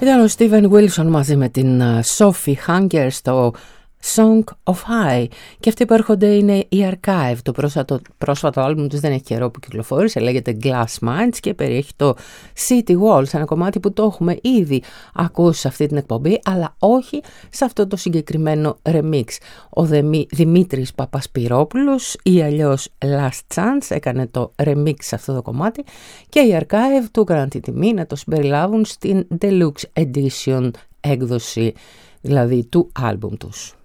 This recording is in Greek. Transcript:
Ήταν ο Steven Wilson μαζί με την Sophie Hunger στο Song of High, και αυτοί που έρχονται είναι η Archive. Το πρόσφατο άλμπουμ τους δεν έχει καιρό που κυκλοφόρησε, λέγεται Glass Minds και περιέχει το City Walls, ένα κομμάτι που το έχουμε ήδη ακούσει σε αυτή την εκπομπή, αλλά όχι σε αυτό το συγκεκριμένο remix. Ο Δημήτρης Παπασπυρόπουλος ή αλλιώς Last Chance έκανε το remix σε αυτό το κομμάτι και η Archive του έκαναν τη τιμή να το συμπεριλάβουν στην Deluxe Edition έκδοση, δηλαδή του άλμπουμ τους.